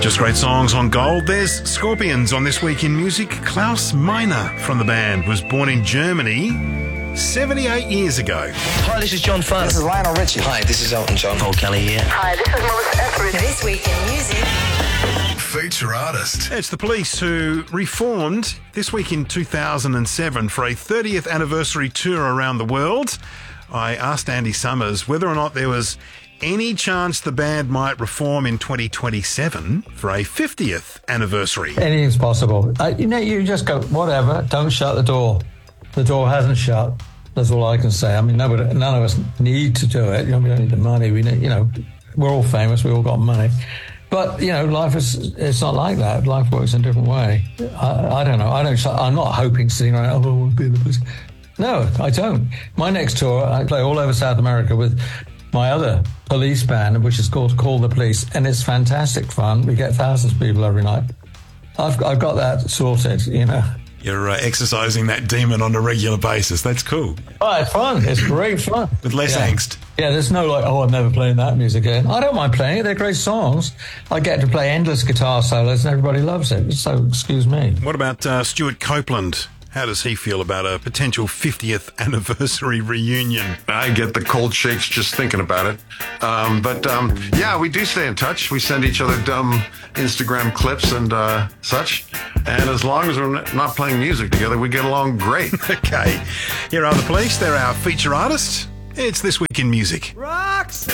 Just great songs on Gold. There's Scorpions on This Week in Music. Klaus Meine from the band was born in Germany 78 years ago. Hi, this is John Farr. This is Lionel Richie. Hi, this is Elton John. Paul Kelly here. Hi, this is Melissa Etheridge. This Week in Music. Feature artist. It's the Police, who reformed this week in 2007 for a 30th anniversary tour around the world. I asked Andy Summers whether or not there was any chance the band might reform in 2027 for a 50th anniversary. Anything's possible. You just go, whatever, don't shut the door. The door hasn't shut. That's all I can say. I mean, none of us need to do it. We don't need the money. We need, we're all famous. We all got money. But, life it's not like that. Life works in a different way. I don't know. I'm not hoping, sitting around, we'll be in the police. No, I don't. My next tour, I play all over South America with my other police band, which is called Call the Police, and it's fantastic fun. We get thousands of people every night. I've got that sorted, You're exercising that demon on a regular basis. That's cool. Oh, it's fun. It's great fun. With less angst. Yeah, there's no I'm never playing that music again. I don't mind playing it. They're great songs. I get to play endless guitar solos and everybody loves it. So, excuse me. What about Stuart Copeland? How does he feel about a potential 50th anniversary reunion? I get the cold shakes just thinking about it. Yeah, we do stay in touch. We send each other dumb Instagram clips and such. And as long as we're not playing music together, we get along great. Okay. Here are the Police. They're our feature artists. It's This Week in Music. Rocks!